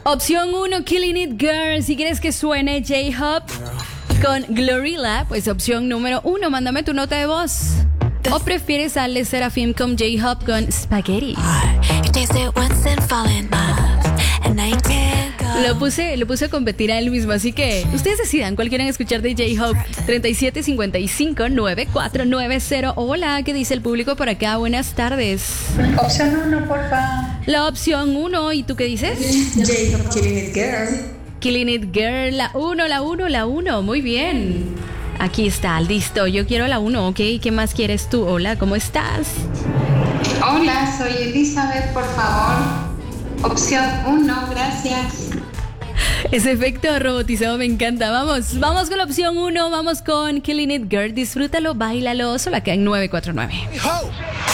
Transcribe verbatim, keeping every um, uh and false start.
Opción uno, Killing It Girl. Si quieres que suene J-Hope con Glorilla, pues opción número uno, mándame tu nota de voz. ¿O prefieres a Le Sserafim con J-Hope con Spaghetti? Lo puse, lo puse a competir a él mismo, así que ustedes decidan cuál quieren escuchar de J-Hope. treinta y siete cincuenta y cinco, noventa y cuatro noventa. Hola, ¿qué dice el público por acá? Buenas tardes. Opción uno, porfa. La opción uno, ¿y tú qué dices? J-Hope, Killing It Girl. Killing It Girl, la uno, la uno, la uno. Muy bien. Aquí está, listo. Yo quiero la uno, ¿ok? ¿Qué más quieres tú? Hola, ¿cómo estás? Hola, soy Elizabeth, por favor. Opción uno, gracias. Ese efecto robotizado me encanta. Vamos, vamos con la opción uno, vamos con Killing It Girl. Disfrútalo, báilalo, solo acá en nueve cuatro nueve.